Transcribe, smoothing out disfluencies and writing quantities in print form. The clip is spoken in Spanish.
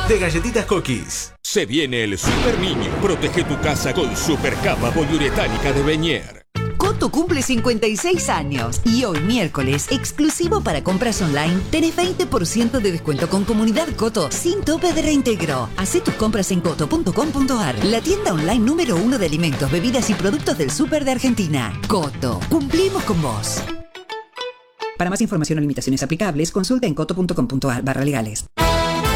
de galletitas Cookies. Se viene el Super Niño. Protege tu casa con Super Capa poliuretánica de Beñer. Coto cumple 56 años y hoy miércoles, exclusivo para compras online, tenés 20% de descuento con Comunidad Coto sin tope de reintegro. Hacé tus compras en coto.com.ar, la tienda online número 1 de alimentos, bebidas y productos del súper de Argentina. Coto, cumplimos con vos. Para más información o limitaciones aplicables, consulta en coto.com.ar/legales.